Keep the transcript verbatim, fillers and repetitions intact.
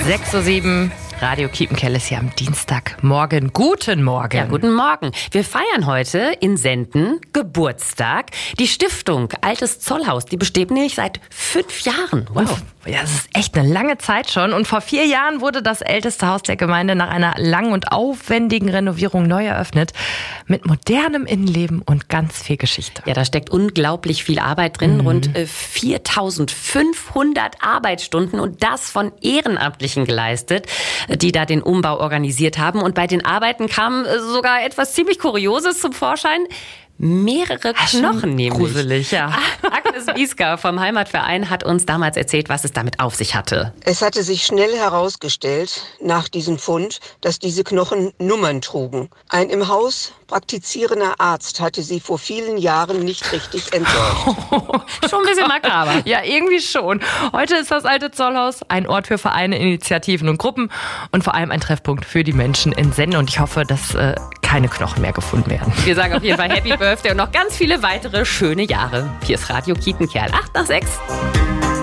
sechs Uhr sieben, Radio Kiepenkerl ist hier am Dienstagmorgen. Guten Morgen. Ja, guten Morgen. Wir feiern heute in Senden Geburtstag. Die Stiftung Altes Zollhaus, die besteht nämlich seit fünf Jahren. Wow. Ja, das ist echt eine lange Zeit schon. Und vor vier Jahren wurde das älteste Haus der Gemeinde nach einer langen und aufwendigen Renovierung neu eröffnet. Mit modernem Innenleben und ganz viel Geschichte. Ja, da steckt unglaublich viel Arbeit drin. Mhm. Rund viertausendfünfhundert Arbeitsstunden und das von Ehrenamtlichen geleistet, die da den Umbau organisiert haben. Und bei den Arbeiten kam sogar etwas ziemlich Kurioses zum Vorschein. Mehrere Ach, Knochen nämlich. Gruselig, ja. Agnes Wiesker vom Heimatverein hat uns damals erzählt, was es damit auf sich hatte. Es hatte sich schnell herausgestellt, nach diesem Fund, dass diese Knochen Nummern trugen. Ein im Haus praktizierender Arzt hatte sie vor vielen Jahren nicht richtig entsorgt. Schon ein bisschen makaber. Ja, irgendwie schon. Heute ist das Alte Zollhaus ein Ort für Vereine, Initiativen und Gruppen und vor allem ein Treffpunkt für die Menschen in Senden. Und ich hoffe, dass äh, keine Knochen mehr gefunden werden. Wir sagen auf jeden Fall Happy Birthday und noch ganz viele weitere schöne Jahre. Hier ist Radio Kiepenkerl, acht nach sechs.